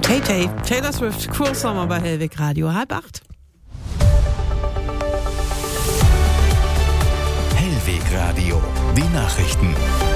Taylor Swift, Cruel Summer bei Hellwig Radio, 7:30. Hellwig Radio, die Nachrichten.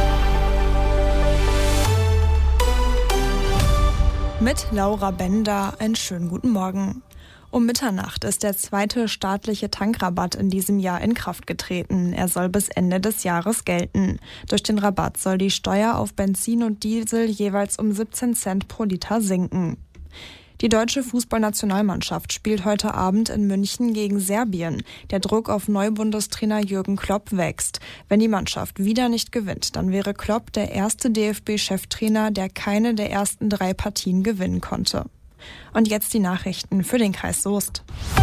Mit Laura Bender, einen schönen guten Morgen. Um Mitternacht ist der zweite staatliche Tankrabatt in diesem Jahr in Kraft getreten. Er soll bis Ende des Jahres gelten. Durch den Rabatt soll die Steuer auf Benzin und Diesel jeweils um 17 Cent pro Liter sinken. Die deutsche Fußballnationalmannschaft spielt heute Abend in München gegen Serbien. Der Druck auf Neubundestrainer Jürgen Klopp wächst. Wenn die Mannschaft wieder nicht gewinnt, dann wäre Klopp der erste DFB-Cheftrainer, der keine der ersten 3 Partien gewinnen konnte. Und jetzt die Nachrichten für den Kreis Soest.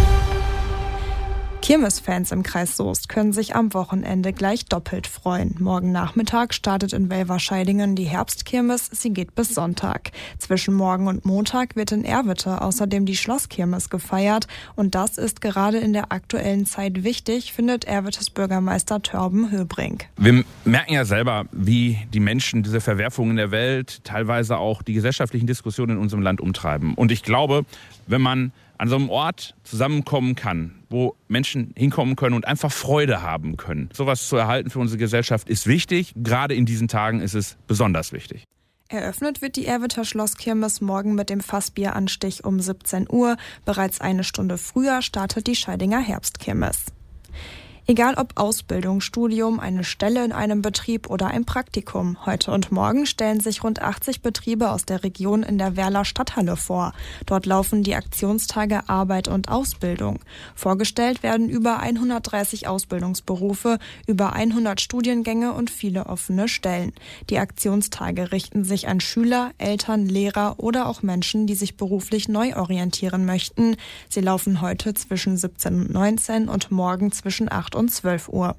Kirmesfans im Kreis Soest können sich am Wochenende gleich doppelt freuen. Morgen Nachmittag startet in Welverscheidingen die Herbstkirmes. Sie geht bis Sonntag. Zwischen morgen und Montag wird in Erwitte außerdem die Schlosskirmes gefeiert. Und das ist gerade in der aktuellen Zeit wichtig, findet Erwittes Bürgermeister Torben Höbrink. Wir merken ja selber, wie die Menschen diese Verwerfungen in der Welt, teilweise auch die gesellschaftlichen Diskussionen in unserem Land umtreiben. Und ich glaube, wenn man an so einem Ort zusammenkommen kann, wo Menschen hinkommen können und einfach Freude haben können. Sowas zu erhalten für unsere Gesellschaft ist wichtig. Gerade in diesen Tagen ist es besonders wichtig. Eröffnet wird die Erwitter Schlosskirmes morgen mit dem Fassbieranstich um 17 Uhr. Bereits eine Stunde früher startet die Scheidinger Herbstkirmes. Egal ob Ausbildung, Studium, eine Stelle in einem Betrieb oder ein Praktikum. Heute und morgen stellen sich rund 80 Betriebe aus der Region in der Werler Stadthalle vor. Dort laufen die Aktionstage Arbeit und Ausbildung. Vorgestellt werden über 130 Ausbildungsberufe, über 100 Studiengänge und viele offene Stellen. Die Aktionstage richten sich an Schüler, Eltern, Lehrer oder auch Menschen, die sich beruflich neu orientieren möchten. Sie laufen heute zwischen 17 und 19 und morgen zwischen 8 und 12 Uhr.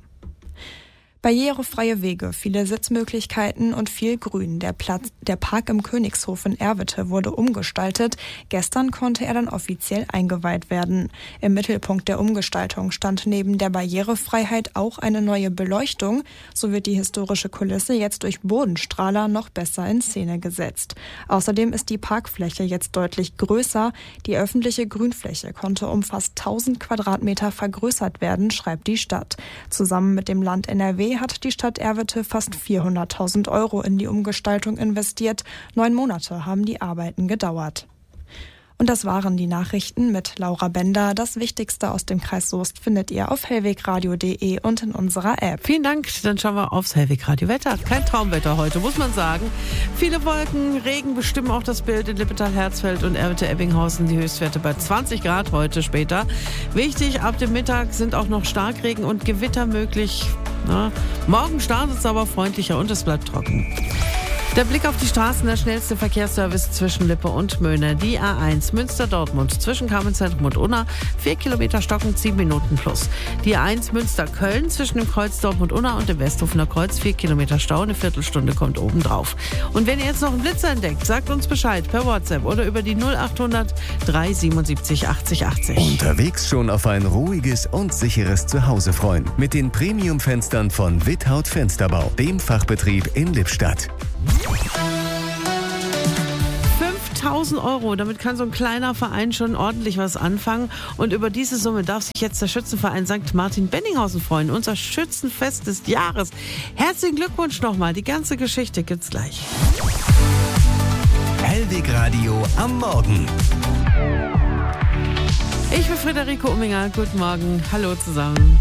Barrierefreie Wege, viele Sitzmöglichkeiten und viel Grün. Der Park im Königshof in Erwitte wurde umgestaltet. Gestern konnte er dann offiziell eingeweiht werden. Im Mittelpunkt der Umgestaltung stand neben der Barrierefreiheit auch eine neue Beleuchtung. So wird die historische Kulisse jetzt durch Bodenstrahler noch besser in Szene gesetzt. Außerdem ist die Parkfläche jetzt deutlich größer. Die öffentliche Grünfläche konnte um fast 1000 Quadratmeter vergrößert werden, schreibt die Stadt. Zusammen mit dem Land NRW hat die Stadt Erwitte fast 400.000 € in die Umgestaltung investiert. 9 Monate haben die Arbeiten gedauert. Und das waren die Nachrichten mit Laura Bender. Das Wichtigste aus dem Kreis Soest findet ihr auf hellwegradio.de und in unserer App. Vielen Dank, dann schauen wir aufs Hellwig Radio Wetter. Kein Traumwetter heute, muss man sagen. Viele Wolken, Regen bestimmen auch das Bild in Lippetal-Herzfeld und Erwitte-Ebbinghausen. Die Höchstwerte bei 20 Grad heute später. Wichtig, ab dem Mittag sind auch noch Starkregen und Gewitter möglich. Morgen startet es aber freundlicher und es bleibt trocken. Der Blick auf die Straßen, der schnellste Verkehrsservice zwischen Lippe und Möhne. Die A1 Münster-Dortmund zwischen Kamenz-Zentrum und Unna, 4 Kilometer stockend, 7 Minuten plus. Die A1 Münster-Köln zwischen dem Kreuz Dortmund-Unna und dem Westhofener Kreuz, 4 Kilometer Stau, eine Viertelstunde kommt obendrauf. Und wenn ihr jetzt noch einen Blitzer entdeckt, sagt uns Bescheid per WhatsApp oder über die 0800 377 80 80. Unterwegs schon auf ein ruhiges und sicheres Zuhause freuen. Mit den Premium-Fenstern von Without Fensterbau, dem Fachbetrieb in Lippstadt. 5.000 €, damit kann so ein kleiner Verein schon ordentlich was anfangen. Und über diese Summe darf sich jetzt der Schützenverein St. Martin-Benninghausen freuen. Unser Schützenfest des Jahres. Herzlichen Glückwunsch nochmal. Die ganze Geschichte gibt's gleich. Hellwig Radio am Morgen. Ich bin Friederike Umminger. Guten Morgen. Hallo zusammen.